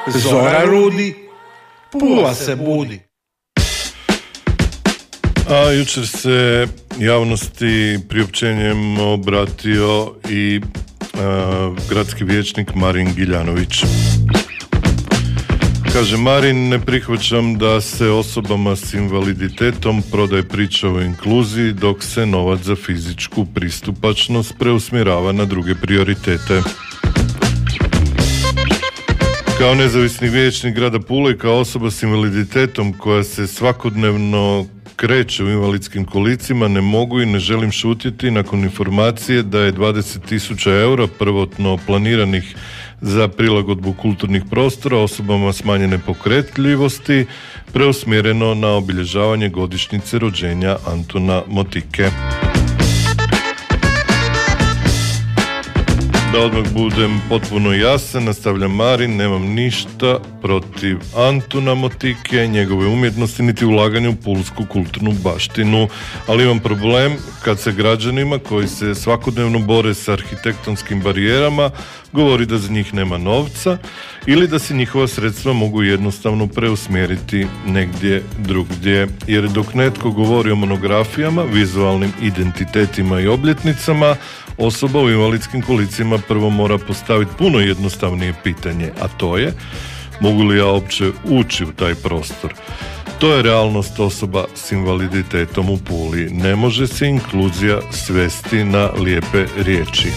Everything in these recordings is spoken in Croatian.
Zora rudi, Pula se budi. A jučer se javnosti priopćenjem obratio i gradski vijećnik Marin Giljanović. Kaže Marin, ne prihvaćam da se osobama s invaliditetom prodaje priča o inkluziji dok se novac za fizičku pristupačnost preusmjerava na druge prioritete. Kao nezavisni vijećnik grada Pule i kao osoba s invaliditetom koja se svakodnevno kreće u invalidskim kolicima, ne mogu i ne želim šutjeti nakon informacije da je 20.000 eura prvotno planiranih za prilagodbu kulturnih prostora osobama smanjene pokretljivosti preusmjereno na obilježavanje godišnjice rođenja Antuna Motike. Da odmah budem potpuno jasan, nastavlja Marin, nemam ništa protiv Antuna Motike, njegove umjetnosti niti ulaganja u pulsku kulturnu baštinu, ali imam problem kad se građanima koji se svakodnevno bore s arhitektonskim barijerama govori da za njih nema novca ili da se njihova sredstva mogu jednostavno preusmjeriti negdje drugdje. Jer dok netko govori o monografijama, vizualnim identitetima i obljetnicama, osoba u invalidskim kolicima prvo mora postaviti puno jednostavnije pitanje, a to je: mogu li ja uopće ući u taj prostor? To je realnost osoba s invaliditetom u Puli. Ne može se inkluzija svesti na lijepe riječi.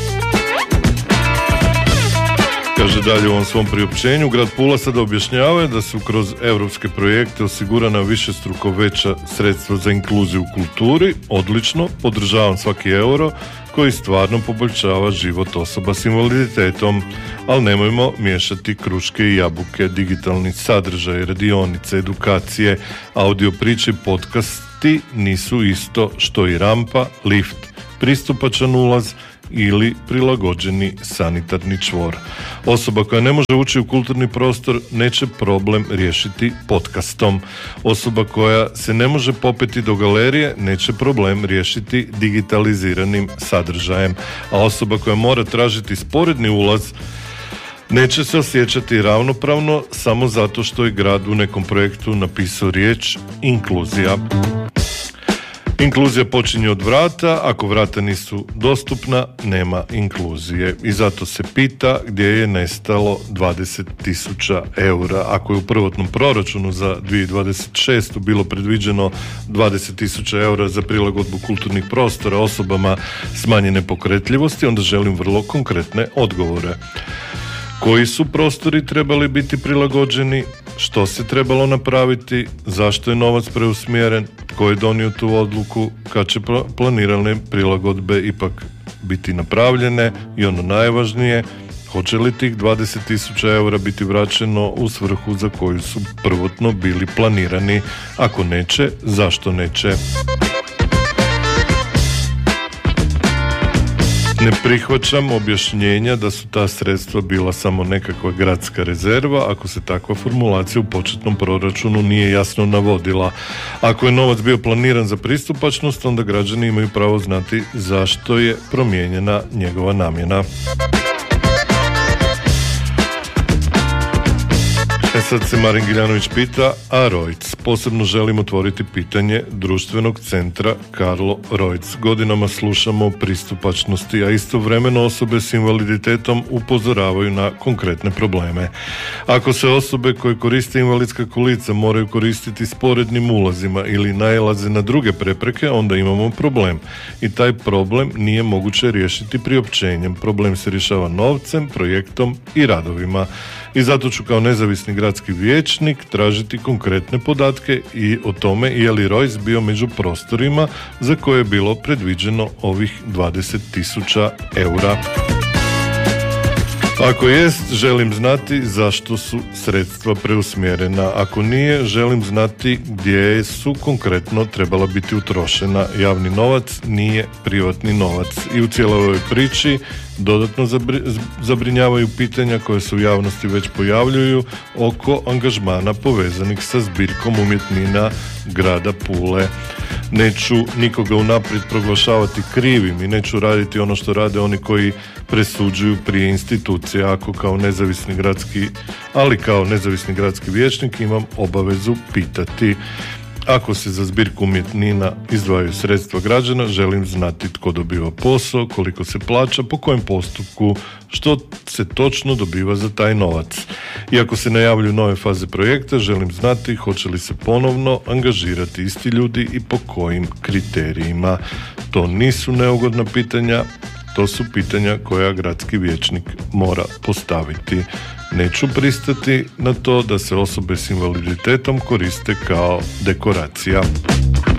Kaže dalje u ovom svom priopćenju, grad Pula sada objašnjava da su kroz europske projekte osigurana višestruko veća sredstva za inkluziju u kulturi. Odlično, podržavam svaki euro koji stvarno poboljšava život osoba s invaliditetom, ali nemojmo miješati kruške i jabuke, digitalni sadržaj, radionice, edukacije, audio priče, podcasti nisu isto što i rampa, lift, pristupačan ulaz ili prilagođeni sanitarni čvor. Osoba koja ne može ući u kulturni prostor neće problem riješiti podcastom. Osoba koja se ne može popeti do galerije neće problem riješiti digitaliziranim sadržajem. A osoba koja mora tražiti sporedni ulaz neće se osjećati ravnopravno samo zato što je grad u nekom projektu napisao riječ inkluzija. Inkluzija počinje od vrata, ako vrata nisu dostupna, nema inkluzije. I zato se pita gdje je nestalo 20.000 eura. Ako je u prvotnom proračunu za 2026. bilo predviđeno 20.000 eura za prilagodbu kulturnih prostora osobama smanjene pokretljivosti, onda želim vrlo konkretne odgovore. Koji su prostori trebali biti prilagođeni, što se trebalo napraviti, zašto je novac preusmjeren, tko je donio tu odluku, kad će planirane prilagodbe ipak biti napravljene i ono najvažnije, hoće li tih 20.000 eura biti vraćeno u svrhu za koju su prvotno bili planirani, ako neće, zašto neće? Ne prihvaćam objašnjenja da su ta sredstva bila samo nekakva gradska rezerva, ako se takva formulacija u početnom proračunu nije jasno navodila. Ako je novac bio planiran za pristupačnost, onda građani imaju pravo znati zašto je promijenjena njegova namjena. Sad se Marin Giljanović pita, a Rojc? Posebno želim otvoriti pitanje društvenog centra Karlo Rojc. Godinama slušamo o pristupačnosti, a istovremeno osobe s invaliditetom upozoravaju na konkretne probleme. Ako se osobe koje koriste invalidska kolica moraju koristiti sporednim ulazima ili nailaze na druge prepreke, onda imamo problem. I taj problem nije moguće riješiti priopćenjem. Problem se rješava novcem, projektom i radovima. I zato ću kao nezavisni gradski vijećnik tražiti konkretne podatke i o tome je li Rojs bio među prostorima za koje je bilo predviđeno ovih 20.000 eura. Ako jest, želim znati zašto su sredstva preusmjerena. Ako nije, želim znati gdje su konkretno trebala biti utrošena. Javni novac nije privatni novac. I u cijeloj ovoj priči dodatno zabrinjavaju pitanja koje se u javnosti već pojavljuju oko angažmana povezanih sa zbirkom umjetnina grada Pule. Neću nikoga unaprijed proglašavati krivim i neću raditi ono što rade oni koji presuđuju prije institucije. Ako kao nezavisni gradski vijećnik imam obavezu pitati. Ako se za zbirku umjetnina izdvajaju sredstva građana, želim znati tko dobiva posao, koliko se plaća, po kojem postupku, što se točno dobiva za taj novac. I ako se najavljuju nove faze projekta, želim znati hoće li se ponovno angažirati isti ljudi i po kojim kriterijima. To nisu neugodna pitanja, to su pitanja koja gradski vijećnik mora postaviti. Neću pristati na to da se osobe s invaliditetom koriste kao dekoracija.